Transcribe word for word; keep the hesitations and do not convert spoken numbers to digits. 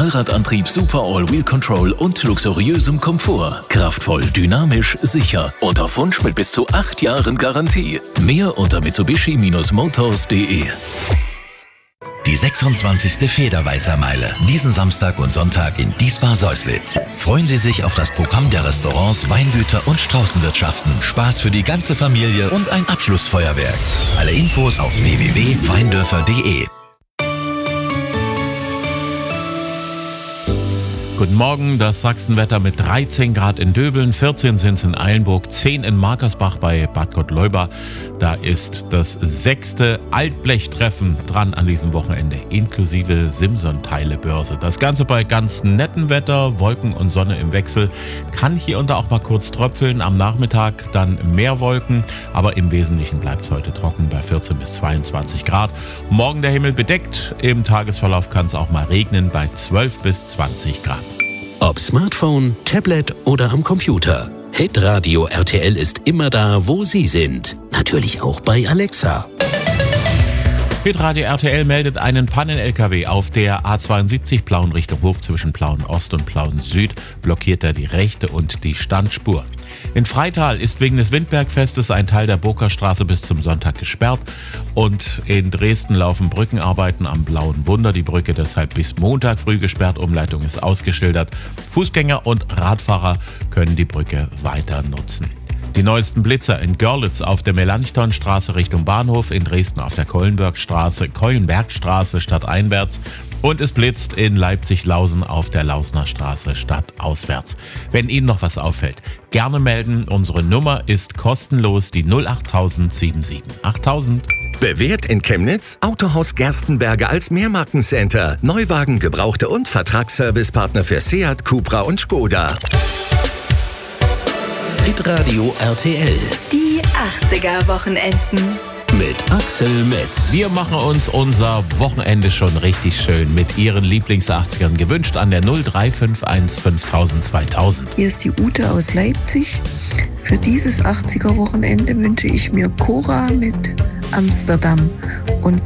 Allradantrieb, Super All-Wheel Control und luxuriösem Komfort. Kraftvoll, dynamisch, sicher und auf Wunsch mit bis zu acht Jahren Garantie. Mehr unter Mitsubishi Motors punkt de. Die sechsundzwanzigste Federweißer-Meile. Diesen Samstag und Sonntag in Diessbar-Seuslitz. Freuen Sie sich auf das Programm der Restaurants, Weingüter und Straußenwirtschaften. Spaß für die ganze Familie und ein Abschlussfeuerwerk. Alle Infos auf w w w punkt weindörfer punkt de. Guten Morgen, das Sachsenwetter mit dreizehn Grad in Döbeln, vierzehn sind es in Eilenburg, zehn in Markersbach bei Bad Gottleuba. Da ist das sechste Altblechtreffen dran an diesem Wochenende, inklusive Simson-Teilebörse. Das Ganze bei ganz nettem Wetter, Wolken und Sonne im Wechsel. Kann hier und da auch mal kurz tröpfeln, am Nachmittag dann mehr Wolken, aber im Wesentlichen bleibt es heute trocken bei vierzehn bis zweiundzwanzig Grad. Morgen der Himmel bedeckt, im Tagesverlauf kann es auch mal regnen bei zwölf bis zwanzig Grad. Ob Smartphone, Tablet oder am Computer. Hitradio R T L ist immer da, wo Sie sind. Natürlich auch bei Alexa. Hitradio R T L meldet einen Pannen-L K W auf der A zweiundsiebzig Plauen Richtung Hof zwischen Plauen Ost und Plauen Süd. Blockiert er die rechte und die Standspur. In Freital ist wegen des Windbergfestes ein Teil der Burkerstraße bis zum Sonntag gesperrt und in Dresden laufen Brückenarbeiten am Blauen Wunder. Die Brücke deshalb bis Montag früh gesperrt. Umleitung ist ausgeschildert. Fußgänger und Radfahrer können die Brücke weiter nutzen. Die neuesten Blitzer in Görlitz auf der Melanchthonstraße Richtung Bahnhof, in Dresden auf der Keulenbergstraße, Keulenbergstraße stadteinwärts und es blitzt in Leipzig-Lausen auf der Lausner Straße stadtauswärts. Wenn Ihnen noch was auffällt, gerne melden. Unsere Nummer ist kostenlos die null acht null sieben sieben achttausend. Bewährt in Chemnitz? Autohaus Gerstenberger als Mehrmarkencenter. Neuwagen, Gebrauchte und Vertragsservicepartner für Seat, Cupra und Skoda. Hitradio R T L. Die achtziger-Wochenenden. Mit Axel Metz. Wir machen uns unser Wochenende schon richtig schön mit Ihren Lieblings-achtzigern gewünscht an der null drei fünf eins fünftausend zweitausend. Hier ist die Ute aus Leipzig. Für dieses achtziger-Wochenende wünsche ich mir Cora mit Amsterdam und